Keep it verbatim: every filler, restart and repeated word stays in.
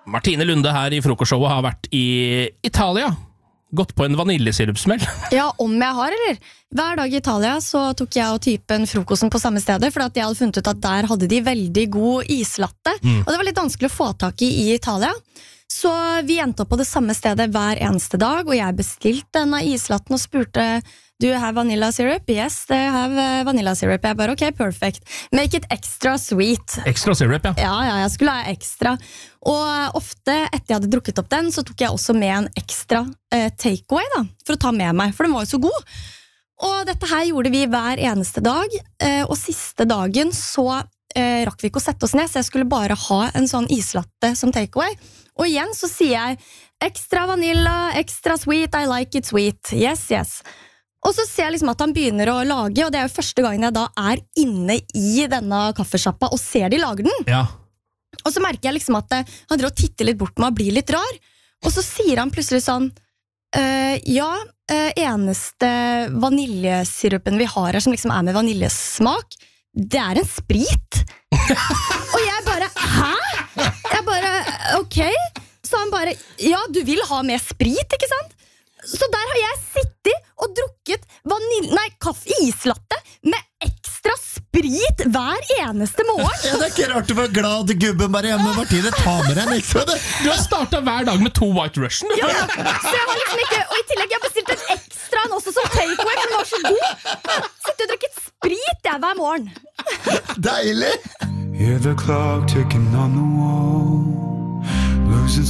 Martine Lunde her i frokostshowet har vært i Italia. Gått på en vaniljesirupsmell. Ja, om jeg har, eller? Hver dag i Italia så tok jeg og typen frokosten på samme stedet, for at jeg hadde funnet ut at der hadde de veldig god islatte, mm. og det var litt vanskelig å få tak i i Italia. Så vi endte opp på det samme stedet hver eneste dag, og jeg bestilte denne islatten og spurte, do you have vanilla syrup? Yes, they have vanilla syrup. Jeg bare, ok, perfect. Make it extra sweet. Extra syrup, ja. Ja, ja, jeg skulle ha ekstra. Og ofte, etter jeg hadde drukket opp den, så tok jeg også med en ekstra eh, takeaway da, for å ta med meg, for den var jo så god. Og dette her gjorde vi hver eneste dag, eh, og siste dagen så eh, rakk vi ikke å sette oss ned, så jeg skulle bare ha en sånn islatte som takeaway. Og igjen så sier jeg, ekstra vanilla, ekstra sweet, I like it sweet. Yes, yes. Og så ser jeg liksom at han begynner å lage, og det er jo første gangen jeg da er inne i denne kaffesjappa og ser de lager den. Ja. Og så merker jeg liksom at han drar og titter litt bort på meg og blir litt rar. Og så sier han plutselig sånn, uh, ja, uh, eneste vaniljesirupen vi har her som liksom er med vaniljesmak, det er en sprit. Og jeg bare, hæ? Jeg bare, ok. Så han bare, ja, du vil ha mer sprit, ikke sant? Så der har jeg sittet og drukket vanilje, nei, kaffe, islatte med ekstra sprit hver eneste morgen. Ja, det er ikke rart du var glad at gubben bare hjemme. Martine, ta med deg en ekstra. Du har startet hver dag med to White Russian. Ja, så jeg har liksom ikke, og i tillegg jeg har bestilt en ekstra en også som takeaway, for den var så god. Sitter og drukket sprit jeg hver morgen. Deilig! Hear the clock ticking on the wall, losing